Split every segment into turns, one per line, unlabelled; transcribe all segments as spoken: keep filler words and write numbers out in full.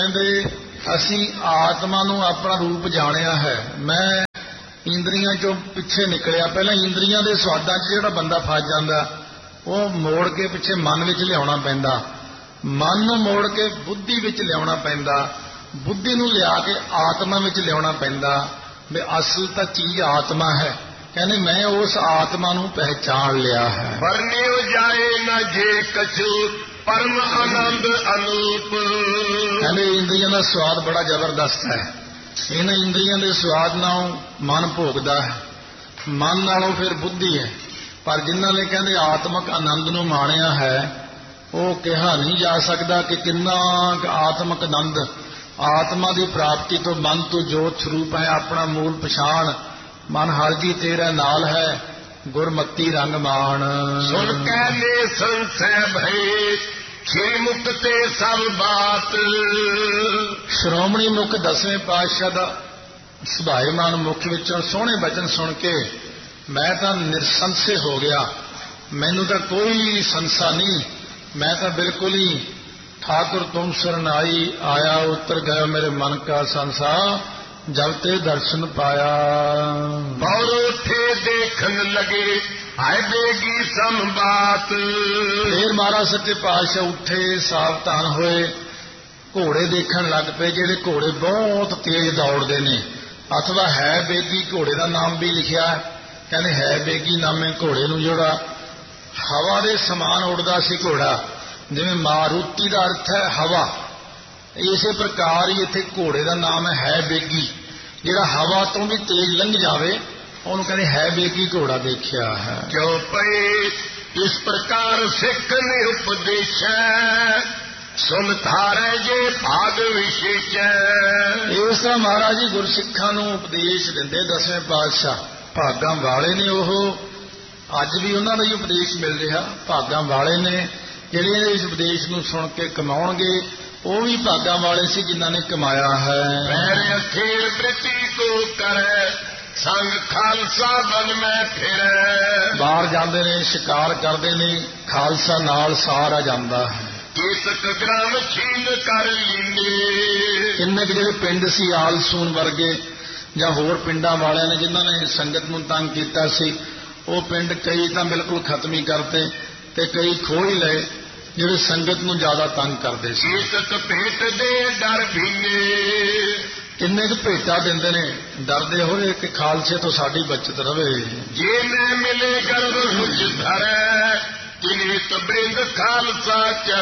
ਕਹਿੰਦੇ ਅਸੀਂ ਆਤਮਾ ਨੂੰ ਆਪਣਾ ਰੂਪ ਜਾਣਿਆ ਹੈ। ਮੈਂ ਇੰਦਰੀਆਂ ਚੋਂ ਪਿੱਛੇ ਨਿਕਲਿਆ। ਪਹਿਲਾਂ ਇੰਦਰੀਆਂ ਦੇ ਸਵਾਦਾਂ 'ਚ ਜਿਹੜਾ ਬੰਦਾ ਫਸ ਜਾਂਦਾ ਉਹ ਮੋੜ ਕੇ ਪਿੱਛੇ ਮਨ ਵਿੱਚ ਲਿਆਉਣਾ ਪੈਂਦਾ, ਮਨ ਨੂੰ ਮੋੜ ਕੇ ਬੁੱਧੀ ਵਿੱਚ ਲਿਆਉਣਾ ਪੈਂਦਾ, ਬੁੱਧੀ ਨੂੰ ਲਿਆ ਕੇ ਆਤਮਾ ਵਿੱਚ ਲਿਆਉਣਾ ਪੈਂਦਾ ਵੀ ਅਸਲ ਤਾਂ ਚੀਜ਼ ਆਤਮਾ ਹੈ। ਕਹਿੰਦੇ ਮੈਂ ਉਸ ਆਤਮਾ ਨੂੰ ਪਹਿਚਾਣ ਲਿਆ ਹੈ।
ਵਰਨਿਓ ਜਾਏ ਨਾ ਜੇ ਕਛੂ ਪਰਮ ਆਨੰਦ ਅਨੂਪ।
ਕਹਿੰਦੇ ਇੰਦਰੀਆਂ ਦਾ ਸਵਾਦ ਬੜਾ ਜ਼ਬਰਦਸਤ ਹੈ। ਇਹਨਾਂ ਇੰਦਰੀਆਂ ਦੇ ਸਵਾਦ ਨਾਲ ਮਨ ਭੋਗਦਾ ਹੈ, ਮਨ ਨਾਲੋਂ ਫਿਰ ਬੁੱਧੀ ਹੈ। ਪਰ ਜਿਨ੍ਹਾਂ ਨੇ ਕਹਿੰਦੇ ਆਤਮਕ ਆਨੰਦ ਨੂੰ ਮਾਣਿਆ ਹੈ ਉਹ ਕਿਹਾ ਨਹੀਂ ਜਾ ਸਕਦਾ ਕਿ ਕਿੰਨਾ ਆਤਮਕ ਆਨੰਦ। ਆਤਮਾ ਦੀ ਪ੍ਰਾਪਤੀ ਤੋਂ ਮਨ ਤੋਂ ਜੋਤ ਸਰੂਪ ਹੈ, ਆਪਣਾ ਮੂਲ ਪਛਾਣ। ਮਨ ਹਰ ਜੀ ਤੇਰਾ ਨਾਲ ਹੈ, ਗੁਰਮਤੀ ਰੰਗ ਮਾਣ।
ਸੁਣ ਕੈ ਨੇ ਸੰਸੈ ਭਏ ਸ਼੍ਰੀ ਮੁਕਤ ਤੇ ਸਭ ਬਾਤ।
ਸ਼੍ਰੋਮਣੀ ਮੁਖ ਦਸਵੇਂ ਪਾਤਸ਼ਾਹ ਦਾ ਸੁਭਾਏਮਾਨ ਮੁਖ ਵਿੱਚੋਂ ਸੋਹਣੇ ਬਚਨ ਸੁਣ ਕੇ ਮੈਂ ਤਾਂ ਨਿਰਸੰਸੇ ਹੋ ਗਿਆ। ਮੈਨੂੰ ਤਾਂ ਕੋਈ ਸੰਸਾ ਨਹੀਂ, ਮੈਂ ਤਾਂ ਬਿਲਕੁਲ ਹੀ ਠਾकुर तुम शरणाई आया उतर गया मेरे मन का संसा जब ते दर्शन पाया।
और थे देखन लगे आए बेगी सम बात।
फिर महाराज सच्चे पातशाह उठे, सावधान होए, घोड़े देखन लग पे ਜਿਹੜੇ ਘੋੜੇ ਬਹੁਤ ਤੇਜ਼ ਦੌੜਦੇ ਨੇ। ਅਥਵਾ ਹੈ ਬੇਗੀ ਘੋੜੇ ਦਾ ਨਾਮ ਵੀ ਲਿਖਿਆ। ਕਹਿੰਦੇ ਹੈ ਬੇਗੀ ਨਾਮੇ ਘੋੜੇ ਨੂੰ ਜਿਹੜਾ ਹਵਾ ਦੇ ਸਮਾਨ ਉੱਡਦਾ ਸੀ ਘੋੜਾ, ਜਿਵੇਂ ਮਾਰੂਤੀ ਦਾ ਅਰਥ ਹੈ ਹਵਾ, ਇਸੇ ਪ੍ਰਕਾਰ ਹੀ ਇੱਥੇ ਘੋੜੇ ਦਾ ਨਾਮ ਹੈ ਬੇਗੀ। ਜਿਹੜਾ ਹਵਾ ਤੋਂ ਵੀ ਤੇਜ਼ ਲੰਘ ਜਾਵੇ ਉਹਨੂੰ ਕਹਿੰਦੇ ਹੈ ਬੇਗੀ ਘੋੜਾ ਦੇਖਿਆ ਹੈ।
ਕਿਉ ਪਏ ਇਸ ਪ੍ਰਕਾਰ ਸਿੱਖ ਨੇ ਉਪਦੇਸ਼ੈ ਸੁਨ ਧਾਰੈ ਜੇ ਭਾਗ ਵਿਸ਼ੇਸ਼ੈ।
ਇਸ ਤਰ੍ਹਾਂ ਮਹਾਰਾਜ ਜੀ ਗੁਰਸਿੱਖਾਂ ਨੂੰ ਉਪਦੇਸ਼ ਦਿੰਦੇ ਦਸਵੇਂ ਪਾਤਸ਼ਾਹ। ਭਾਗਾਂ ਵਾਲੇ ਨੇ ਉਹ, ਅੱਜ ਵੀ ਉਹਨਾਂ ਦਾ ਹੀ ਉਪਦੇਸ਼ ਮਿਲ ਰਿਹਾ। ਭਾਗਾਂ ਵਾਲੇ ਨੇ ਜਿਹੜੇ ਇਸ ਉਪਦੇਸ਼ ਨੂੰ ਸੁਣ ਕੇ ਕਮਾਉਣਗੇ, ਉਹ ਵੀ ਭਾਗਾਂ ਵਾਲੇ ਸੀ ਜਿਨ੍ਹਾਂ ਨੇ ਕਮਾਇਆ ਹੈ।
ਮੇਰੇ ਅਖੀਰ ਬ੍ਰਿਤੀ ਕੋ ਕਰੈ ਸੰਗ ਖਾਲਸਾ ਬਨ ਮੈਂ ਫਿਰੈ।
ਬਾਹਰ ਜਾਂਦੇ ਨੇ, ਸ਼ਿਕਾਰ ਕਰਦੇ ਨੇ, ਖਾਲਸਾ ਨਾਲ ਸਾਰ ਆ ਜਾਂਦਾ ਹੈ।
ਕੇਤਕ ਗ੍ਰਾਮ ਛੀਨ ਕਰ ਲੀਨੇ।
ਕਿੰਨੇ ਕੁ ਜਿਹੜੇ ਪਿੰਡ ਸੀ ਆਲਸੂਨ ਵਰਗੇ ਜਾਂ ਹੋਰ ਪਿੰਡਾਂ ਵਾਲਿਆਂ ਨੇ ਜਿਨ੍ਹਾਂ ਨੇ ਸੰਗਤ ਨੂੰ ਤੰਗ ਕੀਤਾ ਸੀ, ਉਹ ਪਿੰਡ ਕਈ ਤਾਂ ਬਿਲਕੁਲ ਖਤਮ ਹੀ ਕਰਤੇ ਤੇ ਕਈ ਖੋਹ ਹੀ ਲਏ ਜਿਹੜੇ ਸੰਗਤ ਨੂੰ ਜ਼ਿਆਦਾ ਤੰਗ ਕਰਦੇ ਸੀ।
ਕੇਤਕ ਭੇਟ ਦੇ ਡਰ ਭੀਨੇ।
ਕਿੰਨੇ ਕੁ ਭੇਟਾ ਦਿੰਦੇ ਨੇ, ਡਰਦੇ ਹੋਏ ਕਿ ਖਾਲਸੇ ਤੋਂ ਸਾਡੀ ਬਚਤ ਰਵੇ।
ਜੇ ਮੈਂ ਮਿਲੇ ਗਰਭ ਮੁਝ ਧਰੈ ਕਿਨੇ ਤਬਰਿੰਦ ਖਾਲਸਾ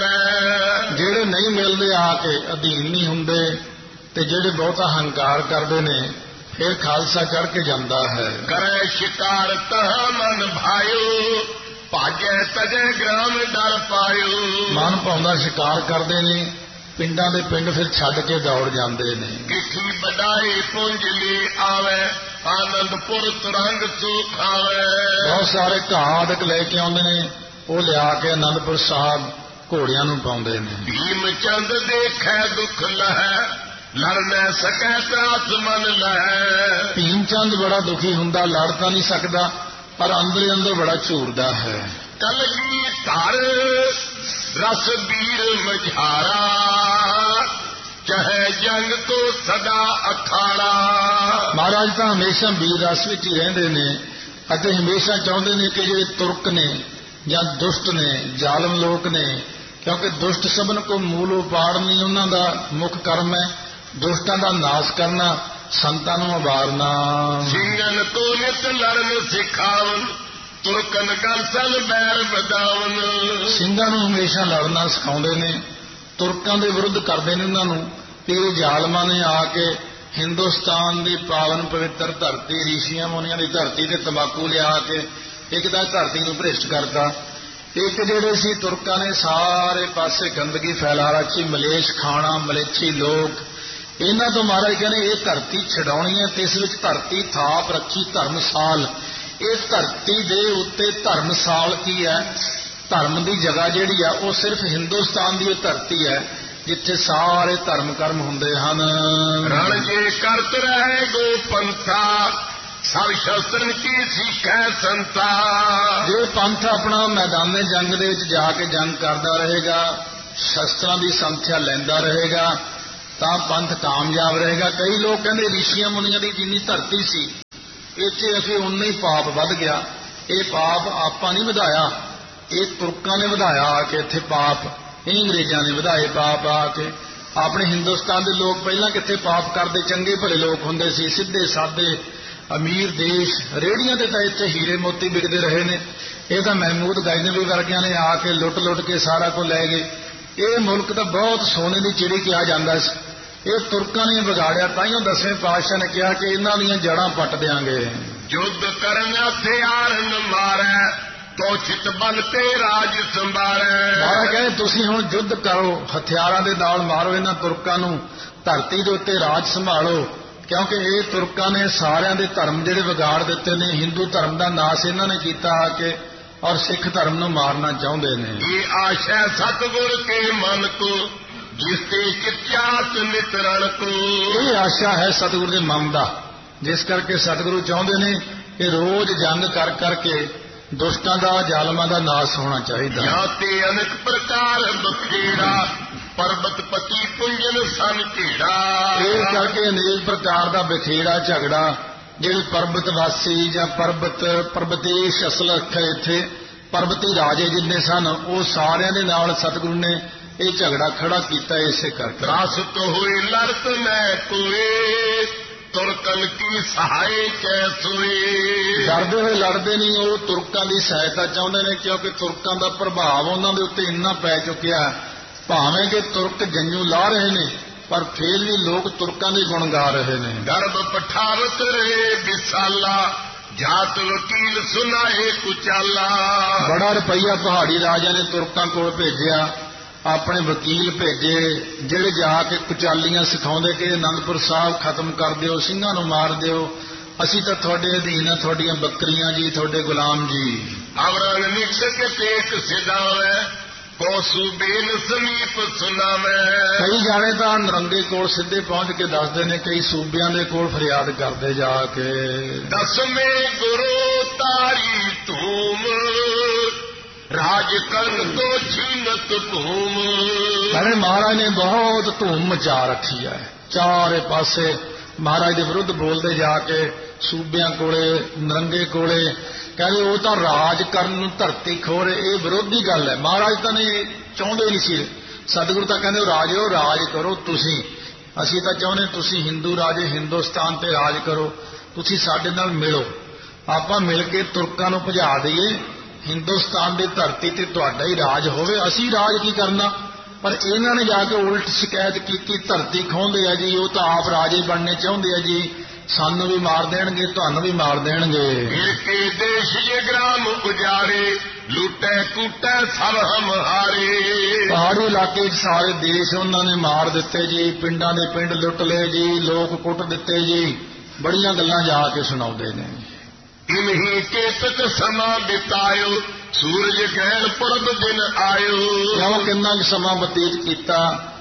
ਚਰੈ।
ਜਿਹੜੇ ਨਹੀਂ ਮਿਲਦੇ ਆ ਕੇ ਅਧੀਨ ਨਹੀਂ ਹੁੰਦੇ ਤੇ ਜਿਹੜੇ ਬਹੁਤਾ ਹੰਕਾਰ ਕਰਦੇ ਨੇ ਫਿਰ ਖਾਲਸਾ ਚੜ ਕੇ ਜਾਂਦਾ ਹੈ।
ਕਰੈ ਸ਼ਿਕਾਰ ਤਹ ਮਨ ਭਾਇਓ ਭਾਜੈ ਤਜੈ ਗ੍ਰਾਮ ਡਰ ਪਾਇਓ।
ਮਨ ਪਾਉਂਦਾ ਸ਼ਿਕਾਰ ਕਰਦੇ ਨੇ, ਪਿੰਡਾਂ ਦੇ ਪਿੰਡ ਫਿਰ ਛੱਡ ਕੇ ਦੌੜ ਜਾਂਦੇ ਨੇ।
ਕਿਠੀ ਬਡਾਈ ਪੁੰਜ ਲਈ ਆਵੇ ਆਨੰਦਪੁਰ ਤਰੰਗ ਸੋ ਖਾਵੇ।
ਬਹੁਤ ਸਾਰੇ ਘਾੜਕ ਲੈ ਕੇ ਆਉਂਦੇ ਨੇ, ਉਹ ਲਿਆ ਕੇ ਆਨੰਦਪੁਰ ਸਾਹਿਬ ਘੋੜਿਆਂ ਨੂੰ ਪਾਉਂਦੇ ਨੇ।
ਭੀਮ ਚੰਦ ਦੇਖੈ ਦੁੱਖ ਲਹੈ ਲੜ ਨਾ ਸਕੈ ਤਾਸ ਮਨ ਲਹੈ।
ਭੀਮ ਚੰਦ ਬੜਾ ਦੁਖੀ ਹੁੰਦਾ, ਲੜ ਤਾਂ ਨਹੀਂ ਸਕਦਾ ਪਰ ਅੰਦਰ ਅੰਦਰ ਬੜਾ ਝੂਰਦਾ ਹੈ।
ਕਲਗੀ ਧਰ ਰਸ ਵੀਰ ਮਝਾਰਾ ਚਾਹੇ ਜੰਗ ਤੋਂ ਸਦਾ ਅਖਾੜਾ।
ਮਹਾਰਾਜ ਤਾਂ ਹਮੇਸ਼ਾ ਵੀਰ ਰਸ ਵਿੱਚ ਹੀ ਰਹਿੰਦੇ ਨੇ ਅਤੇ ਹਮੇਸ਼ਾ ਚਾਹੁੰਦੇ ਨੇ ਕਿ ਜਿਹੜੇ ਤੁਰਕ ਨੇ ਜਾਂ ਦੁਸ਼ਟ ਨੇ, ਜ਼ਾਲਮ ਲੋਕ ਨੇ, ਕਿਉਂਕਿ ਦੁਸ਼ਟ ਸਭਨ ਕੋ ਮੂਲੋਂ ਪਾੜਨੀ ਉਹਨਾਂ ਦਾ ਮੁੱਖ ਕਰਮ ਹੈ, ਦੁਸ਼ਟਾਂ ਦਾ ਨਾਸ਼ ਕਰਨਾ, ਸੰਤਾਂ ਨੂੰ ਉਬਾਰਨਾ।
ਸਿੰਘਨ ਤੋਂ ਨਿਤ ਲੜਨ ਸਿਖਾਵਨ ਤੁਰਕਨ ਗਲਸਨ ਬੈਰ ਬਦਾਵਨ। ਸਿੰਘਾਂ
ਨੂੰ ਹਮੇਸ਼ਾ ਲੜਨਾ ਸਿਖਾਉਂਦੇ ਨੇ, ਤੁਰਕਾਂ ਦੇ ਵਿਰੁੱਧ ਕਰਦੇ ਨੇ ਉਹਨਾਂ ਨੂੰ। ਤੇ ਜ਼ਾਲਮਾਂ ਨੇ ਆ ਕੇ ਹਿੰਦੁਸਤਾਨ ਦੀ ਪਾਵਨ ਪਵਿੱਤਰ ਧਰਤੀ, ਰਿਸ਼ੀਆਂ ਮੁਨੀਆਂ ਦੀ ਧਰਤੀ ਤੇ ਤੰਬਾਕੂ ਲਿਆ ਕੇ ਇੱਕ ਤਾਂ ਧਰਤੀ ਨੂੰ ਭ੍ਰਿਸ਼ਟ ਕਰਤਾ। ਇੱਕ ਜਿਹੜੇ ਸੀ ਤੁਰਕਾਂ ਨੇ ਸਾਰੇ ਪਾਸੇ ਗੰਦਗੀ ਫੈਲਾ ਰੱਖੀ, ਮਲੇਛ ਖਾਣਾ, ਮਲੇਛੀ ਲੋਕ। ਇਹਨਾਂ ਤੋਂ ਮਹਾਰਾਜ ਕਹਿੰਦੇ ਇਹ ਧਰਤੀ ਛਡਾਉਣੀ ਹੈ ਤੇ ਇਸ ਵਿੱਚ ਧਰਤੀ ਥਾਪ ਰੱਖੀ ਧਰਮਸਾਲ। ਇਹ ਧਰਤੀ ਦੇ ਉੱਤੇ ਧਰਮਸਾਲ ਕੀ ਹੈ? ਧਰਮ ਦੀ ਜਗ੍ਹਾ ਜਿਹੜੀ ਆ ਉਹ ਸਿਰਫ ਹਿੰਦੁਸਤਾਨ ਦੀ ਉਹ ਧਰਤੀ ਹੈ ਜਿੱਥੇ ਸਾਰੇ ਧਰਮ ਕਰਮ ਹੁੰਦੇ ਹਨ।
ਰਣ ਜੇ ਕਰਤ ਰਹੇ ਗੋ ਪੰਥਾ ਸਭ ਸ਼ਸਤਰਨ ਕੀ ਸਿੱਖੈ ਸੰਤਾ।
ਜੇ ਪੰਥ ਆਪਣਾ ਮੈਦਾਨੇ ਜੰਗ ਦੇ ਵਿੱਚ ਜਾ ਕੇ ਜੰਗ ਕਰਦਾ ਰਹੇਗਾ, ਸ਼ਸਤਰਾਂ ਦੀ ਸੰਥਿਆ ਲੈਂਦਾ ਰਹੇਗਾ ਤਾਂ ਪੰਥ ਕਾਮਯਾਬ ਰਹੇਗਾ। ਕਈ ਲੋਕ ਕਹਿੰਦੇ ਰਿਸ਼ੀਆਂ ਮੁਨੀਆਂ ਦੀ ਜਿੰਨੀ ਧਰਤੀ ਸੀ ਇੱਥੇ ਅਸੀਂ ਉਨਾ ਹੀ ਪਾਪ ਵੱਧ ਗਿਆ। ਇਹ ਪਾਪ ਆਪਾਂ ਨਹੀਂ ਵਧਾਇਆ, ਇਹ ਤੁਰਕਾਂ ਨੇ ਵਧਾਇਆ ਆ ਕੇ ਇੱਥੇ ਪਾਪ, ਇਹ ਅੰਗਰੇਜ਼ਾਂ ਨੇ ਵਧਾਏ ਪਾਪ ਆ ਕੇ। ਆਪਣੇ ਹਿੰਦੁਸਤਾਨ ਦੇ ਲੋਕ ਪਹਿਲਾਂ ਕਿੱਥੇ ਪਾਪ ਕਰਦੇ, ਚੰਗੇ ਭਲੇ ਲੋਕ ਹੁੰਦੇ ਸੀ, ਸਿੱਧੇ ਸਾਦੇ ਅਮੀਰ ਦੇਸ਼। ਰੇਹੜੀਆਂ ਤੇ ਤਾਂ ਇੱਥੇ ਹੀਰੇ ਮੋਤੀ ਵਿਕਦੇ ਰਹੇ ਨੇ। ਇਹ ਤਾਂ ਮਹਿਮੂਦ ਗਜ਼ਨਵੀ ਵਰਗਿਆਂ ਨੇ ਆ ਕੇ ਲੁੱਟ ਲੁੱਟ ਕੇ ਸਾਰਾ ਕੁਝ ਲੈ ਗਏ। ਇਹ ਮੁਲਕ ਤਾਂ ਬਹੁਤ ਸੋਨੇ ਦੀ ਚਿੜੀ ਕਿਹਾ ਜਾਂਦਾ ਸੀ, ਇਹ ਤੁਰਕਾਂ ਨੇ ਵਿਗਾੜਿਆ। ਤਾਈਓ ਦਸਵੇਂ ਪਾਤਸ਼ਾਹ ਨੇ ਕਿਹਾ ਕਿ ਇਹਨਾਂ ਦੀਆਂ ਜੜ੍ਹਾਂ ਪੱਟ ਦਿਆਂਗੇ।
ਯੁੱਧ ਕਰਨ ਹਥਿਆਰ ਨ ਮਾਰੈ, ਤੋ ਚਿਤ ਬਲ ਤੇ ਰਾਜ ਸੰਭਾਰੈ।
ਮਹਾਰਾਜ ਕਹਿੰਦੇ ਤੁਸੀਂ ਹੁਣ ਯੁੱਧ ਕਰੋ, ਹਥਿਆਰਾਂ ਦੇ ਨਾਲ ਮਾਰੋ ਇਹਨਾਂ ਤੁਰਕਾਂ ਨੂੰ, ਧਰਤੀ ਦੇ ਉੱਤੇ ਰਾਜ ਸੰਭਾਲੋ। ਕਿਉਂਕਿ ਇਹ ਤੁਰਕਾਂ ਨੇ ਸਾਰਿਆਂ ਦੇ ਧਰਮ ਜਿਹੜੇ ਵਿਗਾੜ ਦਿੱਤੇ ਨੇ। ਹਿੰਦੂ ਧਰਮ ਦਾ ਨਾਸ ਇਹਨਾਂ ਨੇ ਕੀਤਾ ਆ ਕੇ, ਔਰ ਸਿੱਖ ਧਰਮ ਨੂੰ ਮਾਰਨਾ ਚਾਹੁੰਦੇ ਨੇ।
ਇਹ ਆਸ਼ਾ ਸਤਿਗੁਰ ਕੇ ਮਨ ਕੋ, ਜਿਸ ਤੇ ਚਿਤਿਆਤ ਨਿਤਰਣ ਕੋ।
ਇਹ ਆਸ਼ਾ ਹੈ ਸਤਿਗੁਰ ਦੇ ਮਨ ਦਾ, ਜਿਸ ਕਰਕੇ ਸਤਿਗੁਰੂ ਚਾਹੁੰਦੇ ਨੇ ਕਿ ਰੋਜ਼ ਜੰਗ ਕਰ ਕਰਕੇ ਦੁਸ਼ਟਾਂ ਦਾ, ਜ਼ਾਲਮਾਂ ਦਾ ਨਾਸ ਹੋਣਾ ਚਾਹੀਦਾ।
ਜਾਂ ਤੇ ਅਨੇਕ ਪ੍ਰਕਾਰ ਬਖੇੜਾ, ਪਰਬਤ ਪਤੀ ਪੁੰਜਨ ਸਨ ਢੇੜਾ।
ਇਸ ਕਰਕੇ ਅਨੇਕ ਪ੍ਰਕਾਰ ਦਾ ਬਖੇੜਾ ਝਗੜਾ, ਜਿਹੜੇ ਪਰਬਤ ਵਾਸੀ ਜਾਂ ਪਰਬਤ ਪਰਬਤੇਸ਼ ਅਸਲ ਅੱਖਰ ਇੱਥੇ ਪਰਬਤੀ ਰਾਜੇ ਜਿੰਨੇ ਸਨ, ਉਹ ਸਾਰਿਆਂ ਦੇ ਨਾਲ ਸਤਿਗੁਰੂ ਨੇ ਇਹ ਝਗੜਾ ਖੜਾ ਕੀਤਾ। ਇਸੇ ਕਰਕੇ
ਰਾਸਤ ਹੋਏ ਲੜਤ ਮੈਂ ਕੋਏ, ਤੁਰਕਨ ਕੀ ਸਹਾਇ ਕੈ ਸੋਏ।
ਡਰਦੇ ਹੋਏ ਲੜਦੇ ਨਹੀਂ, ਉਹ ਤੁਰਕਾਂ ਦੀ ਸਹਾਇਤਾ ਚਾਹੁੰਦੇ ਨੇ। ਕਿਉਂਕਿ ਤੁਰਕਾਂ ਦਾ ਪ੍ਰਭਾਵ ਉਹਨਾਂ ਦੇ ਉੱਤੇ ਇੰਨਾ ਪੈ ਚੁੱਕਿਆ, ਭਾਵੇਂ ਕਿ ਤੁਰਕ ਜੰਜੂ ਲਾ ਰਹੇ ਨੇ ਪਰ ਫੇਰ ਵੀ ਲੋਕ ਤੁਰਕਾਂ ਦੇ ਗੁਣ ਗਾ ਰਹੇ ਨੇ।
ਗਰਭ ਪਠਾਵਤ ਰਹੇ ਵਿਸਾਲਾ, ਜਾਤ ਵਕੀਲ ਸੁਨਾਏ ਕੁਚਾਲਾ।
ਬੜਾ ਰੁਪਈਆ ਪਹਾੜੀ ਰਾਜਾ ਨੇ ਤੁਰਕਾਂ ਕੋਲ ਭੇਜਿਆ, ਆਪਣੇ ਵਕੀਲ ਭੇਜੇ ਜਿਹੜੇ ਜਾ ਕੇ ਕੁਚਾਲੀਆਂ ਸਿਖਾਉਂਦੇ ਕਿ ਅਨੰਦਪੁਰ ਸਾਹਿਬ ਖਤਮ ਕਰ ਦਿਓ, ਸਿੰਘਾਂ ਨੂੰ ਮਾਰ ਦਿਓ, ਅਸੀਂ ਤਾਂ ਤੁਹਾਡੇ ਅਧੀਨ ਆ, ਤੁਹਾਡੀਆਂ ਬੱਕਰੀਆਂ ਜੀ, ਤੁਹਾਡੇ ਗੁਲਾਮ ਜੀ।
ਅਵਰੰਗ ਨਿਕਸ ਕੇ ਟੇਕ ਸਿਧਾਵੇ, ਕੋ ਸੂਬੇਨ ਸਮੀਪ ਸੁਨਾਵੇ।
ਕਈ ਜਾਣੇ ਤਾਂ ਨਰੰਗੇ ਕੋਲ ਸਿੱਧੇ ਪਹੁੰਚ ਕੇ ਦੱਸਦੇ ਨੇ, ਕਈ ਸੂਬਿਆਂ ਦੇ ਕੋਲ ਫਰਿਆਦ ਕਰਦੇ ਜਾ ਕੇ।
ਦਸਵੇਂ ਗੁਰੂ ਤਾਰੀ ਧੂਮ, ਰਾਜ ਕਰਨ ਤੋਂ ਛੀਨਤ ਭੂਮ।
ਸਾਡੇ ਮਹਾਰਾਜ ਨੇ ਬਹੁਤ ਧੂਮ ਮਚਾ ਰੱਖੀ ਹੈ, ਚਾਰੇ ਪਾਸੇ ਮਹਾਰਾਜ ਦੇ ਵਿਰੁੱਧ ਬੋਲਦੇ ਜਾ ਕੇ ਸੂਬਿਆਂ ਕੋਲੇ, ਨਰੰਗੇ ਕੋਲੇ। ਕਹਿੰਦੇ ਉਹ ਤਾਂ ਰਾਜ ਕਰਨ ਨੂੰ ਧਰਤੀ ਖੋਰੇ, ਇਹ ਵਿਰੋਧੀ ਗੱਲ ਹੈ। ਮਹਾਰਾਜ ਤਾਂ ਨੇ ਚਾਹੁੰਦੇ ਨਹੀਂ ਸੀ, ਸਤਿਗੁਰੂ ਤਾਂ ਕਹਿੰਦੇ ਰਾਜੋ ਰਾਜ ਕਰੋ ਤੁਸੀਂ, ਅਸੀਂ ਤਾਂ ਚਾਹੁੰਦੇ ਤੁਸੀਂ ਹਿੰਦੂ ਰਾਜੇ ਹਿੰਦੁਸਤਾਨ ਤੇ ਰਾਜ ਕਰੋ, ਤੁਸੀਂ ਸਾਡੇ ਨਾਲ ਮਿਲੋ, ਆਪਾਂ ਮਿਲ ਕੇ ਤੁਰਕਾਂ ਨੂੰ ਭਜਾ ਦਈਏ, ਹਿੰਦੁਸਤਾਨ ਦੀ ਧਰਤੀ ਤੇ ਤੁਹਾਡਾ ਹੀ ਰਾਜ ਹੋਵੇ, ਅਸੀਂ ਰਾਜ ਕੀ ਕਰਨਾ। ਪਰ ਇਹਨਾਂ ਨੇ ਜਾ ਕੇ ਉਲਟ ਸ਼ਿਕਾਇਤ ਕੀਤੀ, ਧਰਤੀ ਖੋਹਦੇ ਆ ਜੀ, ਉਹ ਤਾਂ ਆਪ ਰਾਜੇ ਬਣਨੇ ਚਾਹੁੰਦੇ ਆ ਜੀ, ਸਾਨੂੰ ਵੀ ਮਾਰ ਦੇਣਗੇ, ਤੁਹਾਨੂੰ ਵੀ ਮਾਰ ਦੇਣਗੇ।
ਫਿਰ ਕੇ ਦੇਸ਼ ਜੇ ਗ੍ਰਾਮ ਉਜਾਰੇ, ਲੁੱਟੇ ਕੁੱਟੇ ਸਭ ਹਮ ਹਾਰੇ।
ਪਹਾੜੀ ਇਲਾਕੇ 'ਚ ਸਾਰੇ ਦੇਸ਼ ਉਹਨਾਂ ਨੇ ਮਾਰ ਦਿੱਤੇ ਜੀ, ਪਿੰਡਾਂ ਦੇ ਪਿੰਡ ਲੁੱਟ ਲਏ ਜੀ, ਲੋਕ ਕੁੱਟ ਦਿੱਤੇ ਜੀ। ਬੜੀਆਂ ਗੱਲਾਂ ਜਾ ਕੇ ਸੁਣਾਉਂਦੇ ਨੇ।
ਇਨਹੀ ਕੇਤਕ ਸਮਾਂ ਬਿਤਾਇਓ, ਸੂਰਜ ਗ੍ਰਹਿਣ ਪੁਰਬ ਦਿਨ ਆਇਓ।
ਕਿਉਂ ਕਿੰਨਾ ਕੁ ਸਮਾਂ ਬਤੀਤ ਕੀਤਾ।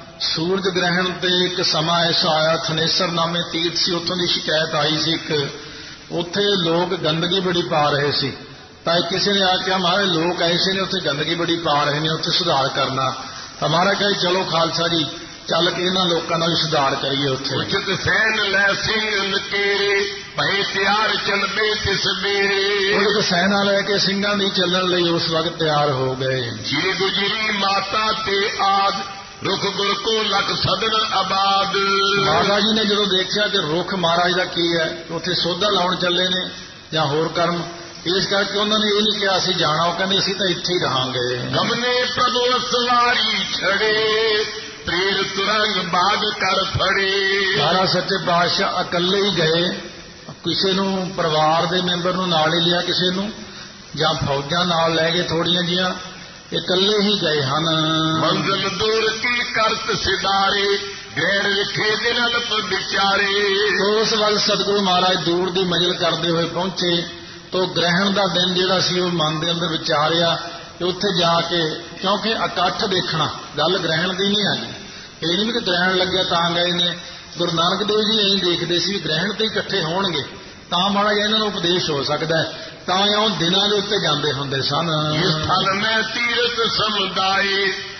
ਸੂਰਜ ਗ੍ਰਹਿਣ ਤੇ ਇੱਕ ਸਮਾਂ ਐਸਾ ਆਇਆ, ਥਨੇਸਰ ਨਾਮੇ ਤੀਰਥ ਸੀ, ਉੱਥੋਂ ਦੀ ਸ਼ਿਕਾਇਤ ਆਈ ਸੀ ਇੱਕ, ਉੱਥੇ ਲੋਕ ਗੰਦਗੀ ਬੜੀ ਪਾ ਰਹੇ ਸੀ। ਤਾਂ ਕਿਸੇ ਨੇ ਆ ਕੇ ਮਹਾਰਾਜ ਲੋਕ ਐਸੇ ਨੇ ਉੱਥੇ ਗੰਦਗੀ ਬੜੀ ਪਾ ਰਹੇ ਨੇ, ਉੱਥੇ ਸੁਧਾਰ ਕਰਨਾ। ਤਾਂ ਮਹਾਰਾਜ ਕਹੇ ਚਲੋ ਖਾਲਸਾ ਜੀ ਚੱਲ ਕੇ ਇਹਨਾਂ ਲੋਕਾਂ ਦਾ ਵੀ ਸੁਧਾਰ ਕਰੀਏ। ਉੱਥੇ
ਉਚਿਤ ਸੈਨ ਲੈ ਸਿੰਘ ਨਕੇਰੇ, ਭਏ ਤਿਆਰ ਚਲਬੇ ਤਿਸ ਬੇਰੇ।
ਉਹ ਸੈਨਾ ਲੈ ਕੇ ਸਿੰਘਾਂ ਦੀ ਚੱਲਣ ਲਈ ਉਸ ਵਕਤ ਤਿਆਰ ਹੋ ਗਏ।
ਜੀ ਗੁਜਰੀ ਮਾਤਾ ਤੇ ਆਦ, ਰੁਖ ਗੁਰ ਕੋ ਲਖ ਸਦਨ ਆਬਾਦ।
ਮਾਤਾ ਜੀ ਨੇ ਜਦੋਂ ਦੇਖਿਆ ਕਿ ਰੁਖ ਮਹਾਰਾਜ ਦਾ ਕੀ ਹੈ, ਉੱਥੇ ਸੋਧਾ ਲਾਉਣ ਚੱਲੇ ਨੇ ਜਾਂ ਹੋਰ ਕਰਮ, ਇਸ ਕਰਕੇ ਉਹਨਾਂ ਨੇ ਇਹ ਨਹੀਂ ਕਿਹਾ ਅਸੀਂ ਜਾਣਾ, ਉਹ ਕਹਿੰਦੇ ਅਸੀਂ ਤਾਂ ਇੱਥੇ ਹੀ ਰਹਾਂਗੇ।
ਗਮਨੇ ਪ੍ਰਭੂ ਸਵਾਰੀ ਛੜੇ, ਤ੍ਰੇਰ ਤੁਰੰਗ ਬਾਗ ਕਰ ਫੜੇ।
ਮਹਾਰਾਜ ਸੱਚੇ ਪਾਤਸ਼ਾਹ ਇਕੱਲੇ ਹੀ ਗਏ, ਕਿਸੇ ਨੂੰ ਪਰਿਵਾਰ ਦੇ ਮੈਂਬਰ ਨੂੰ ਨਾਲ ਹੀ ਲਿਆ, ਕਿਸੇ ਨੂੰ ਜਾਂ ਫੌਜਾਂ ਨਾਲ ਲੈ ਗਏ ਥੋੜੀਆਂ ਜੀਆਂ, ਇਕੱਲੇ ਹੀ ਗਏ ਹਨ।
ਮੰਜ਼ਲ ਦੂਰ ਕੀ ਕਰਤ ਸਿਦਾਰੇ, ਗੈੜ ਵਿਖੇ ਦਿਨ ਅਲਪ ਵਿਚਾਰੇ।
ਉਸ ਵਕਤ ਸਤਿਗੁਰੂ ਮਹਾਰਾਜ ਦੂਰ ਦੀ ਮੰਜ਼ਿਲ ਕਰਦੇ ਹੋਏ ਪਹੁੰਚੇ, ਤੋ ਗ੍ਰਹਿਣ ਦਾ ਦਿਨ ਜਿਹੜਾ ਸੀ ਉਹ ਮਨ ਦੇ ਅੰਦਰ ਵਿਚਾਰਿਆ ਤੇ ਉੱਥੇ ਜਾ ਕੇ, ਕਿਉਂਕਿ ਇਕੱਠ ਦੇਖਣਾ ਗੱਲ ਗ੍ਰਹਿਣ ਦੀ ਨਹੀਂ ਆਈ, ਇਹ ਨਹੀਂ ਵੀ ਕਿ ਗ੍ਰਹਿਣ ਲੱਗਿਆ ਤਾਂ ਗਏ ਨੇ। ਗੁਰੂ ਨਾਨਕ ਦੇਵ ਜੀ ਇਹੀ ਦੇਖਦੇ ਸੀ ਵੀ ਗ੍ਰਹਿਣ ਤੇ ਇਕੱਠੇ ਹੋਣਗੇ ਤਾਂ ਮਾੜਾ ਜਿਹਾ ਇਹਨਾਂ ਨੂੰ ਉਪਦੇਸ਼ ਹੋ ਸਕਦਾ, ਤਾਂ ਉਹ ਦਿਨਾਂ ਦੇ ਉੱਤੇ ਜਾਂਦੇ ਹੁੰਦੇ ਸਨ।
ਇਸ ਥਲ ਮੈਂ ਤੀਰਥ ਸਮੁਦਾਏ,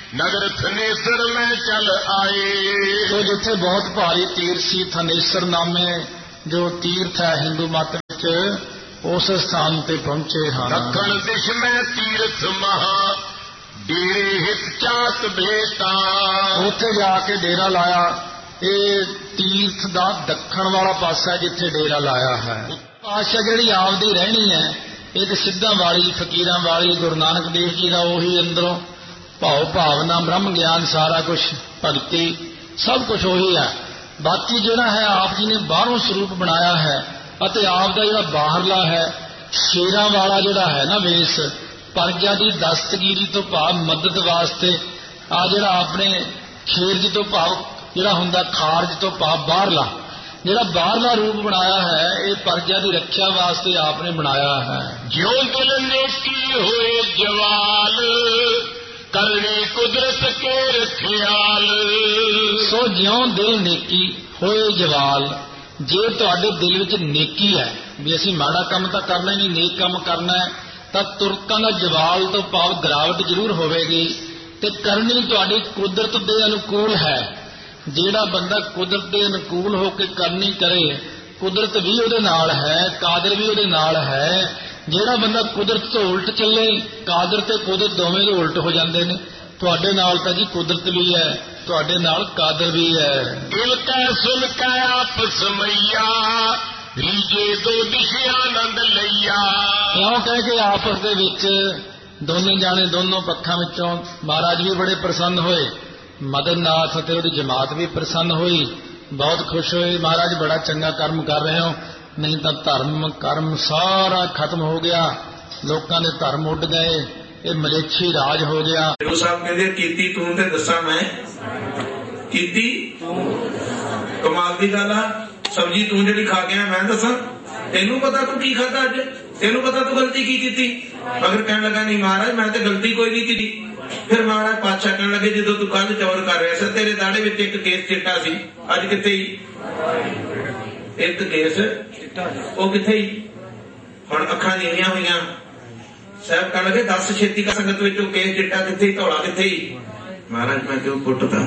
ਨਗਰ ਥਨੇਸਰ ਮੈਂ ਚੱਲ ਆਏ।
ਸੋ ਜਿੱਥੇ ਬਹੁਤ ਭਾਰੀ ਤੀਰਥ ਸੀ ਥਨੇਸਰ ਨਾਮੇ ਜੋ ਤੀਰਥ ਹੈ ਹਿੰਦੂ ਮਤ ਵਿੱਚ, ਉਸ ਸਥਾਨ ਤੇ ਪਹੁੰਚੇ ਹਨ।
ਦੱਖਣ ਦਿਸ਼ ਮੈਂ ਤੀਰਥ ਮਹਾ ਡੇਰੇ ਹਿਤ ਚਾਤ ਭੇਟਾ।
ਉੱਥੇ ਜਾ ਕੇ ਡੇਰਾ ਲਾਇਆ। ਇਹ ਤੀਰਥ ਦਾ ਦੱਖਣ ਵਾਲਾ ਪਾਸਾ ਜਿੱਥੇ ਡੇਰਾ ਲਾਇਆ ਹੈ। ਪਾਤਸ਼ਾਹ ਜਿਹੜੀ ਆਪਦੀ ਰਹਿਣੀ ਹੈ ਇਹ ਤੇ ਸਿੱਧਾਂ ਵਾਲੀ, ਫਕੀਰਾਂ ਵਾਲੀ, ਗੁਰੂ ਨਾਨਕ ਦੇਵ ਜੀ ਦਾ ਉਹੀ ਅੰਦਰੋਂ ਭਾਵ ਭਾਵਨਾ, ਬ੍ਰਹਮ ਗਿਆਨ, ਸਾਰਾ ਕੁਝ, ਭਗਤੀ, ਸਭ ਕੁਝ ਉਹੀ ਹੈ। ਬਾਕੀ ਜਿਹੜਾ ਹੈ ਆਪ ਜੀ ਨੇ ਬਾਹਰੋਂ ਸਰੂਪ ਬਣਾਇਆ ਹੈ, ਅਤੇ ਆਪ ਦਾ ਜਿਹੜਾ ਬਾਹਰਲਾ ਹੈ ਸ਼ੇਰਾਂ ਵਾਲਾ ਜਿਹੜਾ ਹੈ ਨਾ ਵੇਸ, ਪਰਜਾ ਦੀ ਦਸਤਗੀਰੀ ਤੋਂ ਭਾਵ ਮਦਦ ਵਾਸਤੇ, ਆ ਜਿਹੜਾ ਆਪਣੇ ਖੇਰਜ ਤੋਂ ਭਾਵ ਜਿਹੜਾ ਹੁੰਦਾ ਖਾਰਜ ਤੋਂ ਭਾਵ ਬਾਹਰਲਾ, ਜਿਹੜਾ ਬਾਹਰਲਾ ਰੂਪ ਬਣਾਇਆ ਹੈ ਇਹ ਪਰਜਾ ਦੀ ਰੱਖਿਆ ਵਾਸਤੇ ਆਪ ਨੇ ਬਣਾਇਆ ਹੈ।
ਜਿਉਂ ਦਿਲ ਨੇਕੀ ਹੋਏ ਜਵਾਲ ਕਰਨੀ ਕੁਦਰਤ ਕੇ ਖਿਆਲ।
ਸੋ ਜਿਉਂ ਦਿਲ ਨੇਕੀ ਹੋਏ ਜਵਾਲ, ਜੇ ਤੁਹਾਡੇ ਦਿਲ ਵਿੱਚ ਨੇਕੀ ਹੈ ਵੀ ਅਸੀਂ ਮਾੜਾ ਕੰਮ ਤਾਂ ਕਰਨਾ ਹੀ ਨਹੀਂ, ਨੇਕ ਕੰਮ ਕਰਨਾ ਹੈ, ਤਾਂ ਤੁਰਕਾਂ ਦਾ ਜਵਾਲ ਤੋਂ ਭਾਵ ਗਿਰਾਵਟ ਜ਼ਰੂਰ ਹੋਵੇਗੀ, ਤੇ ਕਰਨੀ ਤੁਹਾਡੀ ਕੁਦਰਤ ਦੇ ਅਨੁਕੂਲ ਹੈ। ਜਿਹੜਾ ਬੰਦਾ ਕੁਦਰਤ ਦੇ ਅਨੁਕੂਲ ਹੋ ਕੇ ਕਰਨੀ ਕਰੇ, ਕੁਦਰਤ ਵੀ ਉਹਦੇ ਨਾਲ ਹੈ, ਕਾਦਰ ਵੀ ਉਹਦੇ ਨਾਲ ਹੈ। ਜਿਹੜਾ ਬੰਦਾ ਕੁਦਰਤ ਤੋਂ ਉਲਟ ਚੱਲੇ, ਕਾਦਰ ਤੇ ਕੁਦਰਤ ਦੋਵੇਂ ਦੇ ਉਲਟ ਹੋ ਜਾਂਦੇ ਨੇ। ਤੁਹਾਡੇ ਨਾਲ ਤਾਂ ਜੀ ਕੁਦਰਤ ਵੀ ਹੈ, ਤੁਹਾਡੇ ਨਾਲ ਕਾਦਰ ਵੀ ਹੈ।
ਦਿਲ ਕੈ ਸੁਨ ਕੈ ਆਪਸ ਮਈਆ ਰੀਜੇ ਦੋ ਦਿਸ਼ਾ ਆਨੰਦ ਲਈਆ।
ਕਿਉਂ ਕਹਿ ਕੇ ਆਪਸ ਦੇ ਵਿੱਚ ਦੋਨੇ ਜਾਣੇ ਦੋਨੋਂ ਪੱਖਾਂ ਵਿੱਚੋਂ ਮਹਾਰਾਜ ਵੀ ਬੜੇ ਪ੍ਰਸੰਨ ਹੋਏ, ਮਦਨ ਨਾਥ ਅਤੇ ਉਹਦੀ ਜਮਾਤ ਵੀ ਪ੍ਰਸੰਨ ਹੋਈ, ਬਹੁਤ ਖੁਸ਼ ਹੋਏ। ਮਹਾਰਾਜ ਬੜਾ ਚੰਗਾ ਕਰਮ ਕਰ ਰਹੇ ਹੋ, ਨਹੀਂ ਤਾਂ ਧਰਮ ਕਰਮ ਸਾਰਾ ਖਤਮ ਹੋ ਗਿਆ, ਲੋਕਾਂ ਦੇ ਧਰਮ ਉੱਡ ਗਏ, ਇਹ ਮਲੇਛੀ ਰਾਜ ਹੋ ਗਿਆ।
ਗੁਰੂ ਸਾਹਿਬ ਕਹਿੰਦੇ ਕੀਤੀ ਤੂੰ ਤੇ ਦੱਸਾਂ ਮੈਂ, ਕੀਤੀ ਕਮਾਲ ਦੀ ਗੱਲ ਆ। ਸਬਜ਼ੀ ਤੂੰ ਜਿਹੜੀ ਖਾ ਗਿਆ ਮੈਂ ਦੱਸਾਂ, ਤੈਨੂੰ ਪਤਾ ਤੂੰ ਕੀ ਖਾਧਾ ਅੱਜ, ਤੈਨੂੰ ਪਤਾ ਤੂੰ ਗਲਤੀ ਕੀ ਕੀਤੀ। ਮਗਰ ਕਹਿਣ ਲੱਗਾ ਨਹੀਂ ਮਹਾਰਾਜ ਮੈਂ ਤੇ ਗਲਤੀ ਕੋਈ ਨਹੀਂ ਕੀਤੀ। ਫਿਰ ਮਹਾਰਾਜ ਪਾਤਸ਼ਾਹ ਕਹਿਣ ਲੱਗੇ ਜਦੋਂ ਤੂੰ ਕੱਲ ਚੌਰ ਕਰ ਰਿਹਾ ਸੀ ਤੇਰੇ ਦਾੜੇ ਵਿੱਚ ਇੱਕ ਕੇਸ ਚਿੱਟਾ ਸੀ, ਅੱਜ ਕਿੱਥੇ ਹੀ ਇੱਕ ਕੇਸ ਉਹ ਕਿੱਥੇ ਹੀ। ਹੁਣ ਅੱਖਾਂ ਨੀਵੀਆਂ ਹੋਈਆਂ, ਸਾਹਿਬ ਕਹਿਣ ਲੱਗੇ ਦੱਸ ਛੇਤੀ ਕਾ ਸੰਗਤ ਵਿੱਚ ਉਹ ਕੇਸ ਚਿੱਟਾ ਕਿੱਥੇ, ਧੌਲਾ ਕਿੱਥੇ ਹੀ। ਮਹਾਰਾਜ ਮੈਂ ਕਿਉਂ ਪੁੱਟਦਾ,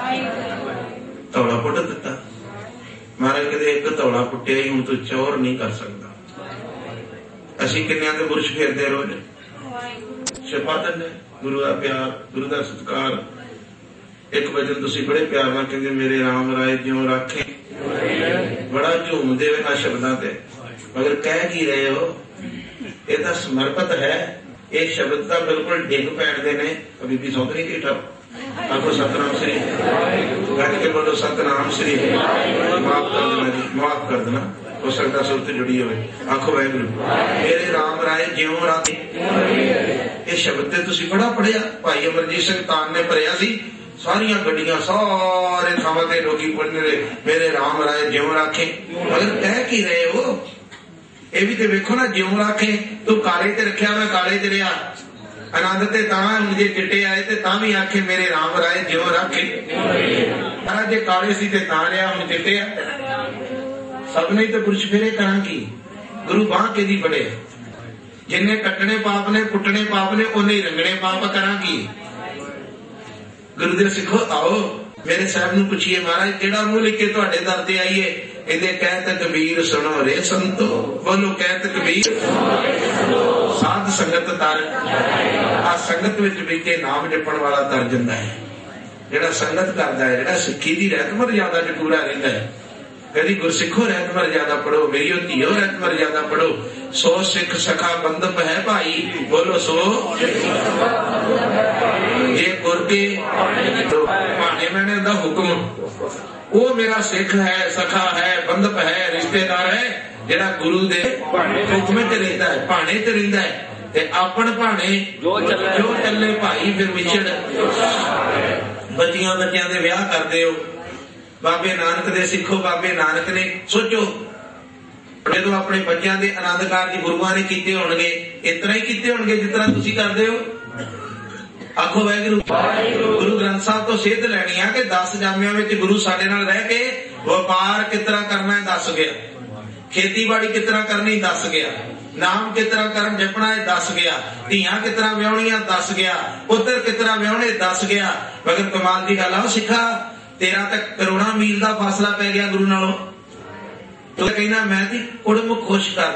ਧੌਲਾ ਪੁੱਟ ਦਿੱਤਾ। ਮਹਾਰਾਜ ਕਹਿੰਦੇ ਇੱਕ ਧੌਲਾ ਪੁੱਟਿਆ ਹੀ, ਹੁਣ ਤੂੰ ਚੌਰ ਨਹੀਂ ਕਰ ਸਕਦਾ। ਅਸੀਂ ਕਿੰਨਿਆਂ ਦੇ ਬੁਰਸ਼ ਫੇਰਦੇ ਰੋਜ਼, ਛਪਾ ਦਿੰਦੇ ਗੁਰੂ ਦਾ ਪਿਆਰ, ਗੁਰੂ ਦਾ ਸਤਿਕਾਰ। ਇੱਕ ਵਚਨ ਤੁਸੀਂ ਬੜੇ ਪਿਆਰ ਨਾਲ ਕਹਿੰਦੇ ਮੇਰੇ ਰਾਮ ਰਾਏ ਜਿਉਂ ਰਾਖੇ, ਬੜਾ ਝੂਮਦੇ ਹੋਏ ਨਾ ਸ਼ਬਦਾਂ ਤੇ, ਮਗਰ ਕਹਿ ਕੀ ਰਹੇ ਹੋ। ਇਹ ਤਾਂ ਸਮਰਪਿਤ ਹੈ, ਇਹ ਸ਼ਬਦ ਤਾਂ ਬਿਲਕੁਲ ਡਿੱਗ ਪੈਣਦੇ ਨੇ। ਬੀਬੀ ਸੌਂਦ ਨਹੀਂ ਕੀਠਾ ਆਖੋ ਸਤਨਾਮ ਸ੍ਰੀ, ਗੱਜ ਕੇ ਬੋਲੋ ਸਤਨਾਮ ਸ੍ਰੀ। ਮਾਫ ਕਰ ਦੇਣਾ ਜੀ, ਮਾਫ ਕਰ ਦੇਣਾ, ਹੋ ਸਕਦਾ ਸੁਰਤ ਜੁੜੀ ਹੋਵੇ। ਆਖੋ ਵਾਹਿਗੁਰੂ ਮੇਰੇ ਰਾਮ ਰਾਏ ਜਿਉਂ ਰਾਖੇ। ਇਹ ਸ਼ਬਦ ਤੇ ਤੁਸੀਂ ਬੜਾ ਪੜਿਆ, ਭਾਈ ਅਮਰਜੀਤ ਸਿੰਘ ਤਾਨ ਨੇ ਭਰਿਆ ਸੀ, ਸਾਰੀਆਂ ਗੱਡੀਆਂ ਸਾਰੇ ਥਾਵਾਂ ਤੇ ਲੋਕੀ ਪੜ੍ਹਨੇ ਰਹੇ ਮੇਰੇ ਰਾਮ ਰਾਏ ਜਿਉਂ ਰਾਖੇ। ਮਗਰ ਕਹਿ ਕੀ ਰਹੇ ਹੋ, ਇਹ ਵੀ ਤੇ ਵੇਖੋ ਨਾ, ਜਿਉਂ ਰਾਖੇ ਤੂੰ ਕਾਲੇ ਤੇ ਰੱਖਿਆ ਮੈਂ ਕਾਲੇ ਤੇ ਰਿਹਾ, ਆਨੰਦ ਤੇ ਤਾਂ ਜੇ ਚਿੱਟੇ ਆਏ ਤੇ ਤਾਂ ਵੀ ਆਖੇ ਮੇਰੇ ਰਾਮ ਰਾਏ ਜਿਉਂ ਰਾਖੇ। ਸਾਰਾ ਜੇ ਕਾਲੇ ਸੀ ਤੇ ਤਾਂ ਰਿਹਾ, ਹੁਣ ਚਿੱਟੇ ਆ। ਸਭ ਨੇ ਤੇ ਪੁਰਸ਼ ਫੇਰੇ ਕਰਾਂ ਕੀ, ਗੁਰੂ ਬਾਂਹ ਕਿਹਦੀ ਬੜੇ, ਜਿੰਨੇ ਕੱਟਣੇ ਪਾਪ ਨੇ ਪੁੱਟਣੇ ਪਾਪ ਨੇ ਉਹਨੇ ਹੀ ਰੰਗਣੇ ਪਾਪ ਕਰਾਂ ਕੀ। ਗੁਰੂ ਦੇ ਸਿੱਖੋ ਆਓ ਮੇਰੇ ਸਾਹਿਬ ਨੂੰ ਪੁੱਛੀਏ ਮਹਾਰਾਜ ਕਿਹੜਾ ਮੂੰਹ ਲਿਖ ਕੇ ਤੁਹਾਡੇ ਦਰ ਤੇ ਆਈਏ। ਇਹਦੇ ਕਹਿਤ ਕਬੀਰ ਸੁਣੋ ਰੇ ਸੰਤੋ, ਬੋਲੋ ਕਹਿਤ ਕਬੀਰ ਸਾਧ ਸੰਗਤ ਤਰ। ਆ ਸੰਗਤ ਵਿੱਚ ਬੈਠੇ ਨਾਮ ਜਪਣ ਵਾਲਾ ਤਰ ਜਾਂਦਾ ਹੈ, ਜਿਹੜਾ ਸੰਗਤ ਕਰਦਾ ਹੈ, ਜਿਹੜਾ ਸਿੱਖੀ ਦੀ ਰਹਿਤ ਮਰਜ਼ਾਦਾ ਚ ਪੂਰਾ ਰਹਿੰਦਾ ਹੈ। ਕਦੀ ਗੁਰਸਿੱਖੋ ਰਹਿਤ ਮਰਜ਼ਾਦਾ ਪੜੋ, ਮੇਰੀ ਉਹ ਧੀਓ ਰਹਿਤ ਮਰਜ਼ਾਦਾ ਪੜੋ। ਸੋ ਸਿੱਖ ਸਖਾ ਬੰਧਪ ਹੈ ਭਾਈ, ਬੋਲੋ ਸੋ ਜੇ ਗੁਰ ਕੇ ਭਾਣੇ ਮੈਨੇ ਦਾ ਹੁਕਮ, ਉਹ ਮੇਰਾ ਸਿੱਖ ਹੈ, ਸਖਾ ਹੈ, ਬੰਧਪ ਹੈ, ਰਿਸ਼ਤੇਦਾਰ ਹੈ, ਜਿਹੜਾ ਗੁਰੂ ਦੇ ਹੁਕਮ ਤੇ ਰਹਿੰਦਾ ਹੈ, ਭਾਣੇ ਤੇ ਰਹਿੰਦਾ ਹੈ। ਤੇ ਆਪਣ ਭਾਣੇ ਜੋ ਚੱਲੇ ਭਾਈ ਫਿਰ ਵਿਛੜ। ਬੱਚੀਆਂ ਬੱਚਿਆਂ ਦੇ ਵਿਆਹ ਕਰਦੇ ਹੋ, ਬਾਬੇ ਨਾਨਕ ਦੇ ਸਿੱਖੋ, ਬਾਬੇ ਨਾਨਕ ਨੇ ਸੋਚੋ ਜਦੋਂ ਆਪਣੇ ਬੱਚਿਆਂ ਦੇ ਆਨੰਦ ਕਾਰਜ ਗੁਰੂਆਂ ਨੇ ਕੀਤੇ ਹੋਣਗੇ, ਇਸ ਤਰ੍ਹਾਂ ਹੀ ਕੀਤੇ ਹੋਣਗੇ ਜਿਸ ਤਰ੍ਹਾਂ ਤੁਸੀਂ ਕਰਦੇ ਹੋ। ਆਖੋ ਵਾਹਿਗੁਰੂ। ਗੁਰੂ ਗ੍ਰੰਥ ਸਾਹਿਬ ਤੋਂ ਸਿੱਧ ਲੈਣੀ ਆ ਕਿ ਦਸ ਜਾਮਿਆਂ ਵਿੱਚ ਗੁਰੂ ਸਾਡੇ ਨਾਲ ਰਹਿ ਕੇ ਵਪਾਰ ਕਿਸ ਤਰ੍ਹਾਂ ਕਰਨਾ ਹੈ ਦੱਸ ਗਿਆ, ਖੇਤੀਬਾੜੀ ਕਿਸ ਤਰ੍ਹਾਂ ਕਰਨੀ ਦੱਸ ਗਿਆ, ਨਾਮ ਕਿਸ ਤਰ੍ਹਾਂ ਕਰਨ ਜਪਣਾ ਇਹ ਦੱਸ ਗਿਆ, ਧੀਆਂ ਕਿਸ ਤਰ੍ਹਾਂ ਵਿਆਹੁਣੀਆਂ ਦੱਸ ਗਿਆ, ਪੁੱਤਰ ਕਿਸ ਤਰ੍ਹਾਂ ਵਿਆਹੁਣੇ ਦੱਸ ਗਿਆ। ਮਗਰ ਕਮਾਲ ਦੀ ਗੱਲ ਆ ਸਿੱਖਾ, ਤੇਰਾ ਤਾਂ ਕਰੋੜਾਂ ਮੀਲ ਦਾ ਫਾਸਲਾ ਪੈ ਗਿਆ ਗੁਰੂ ਨਾਲੋਂ। ਤੂੰ ਕਹਿੰਦਾ ਮੈਂ ਦੀ ਕੁੜਮ ਖੁਸ਼ ਕਰ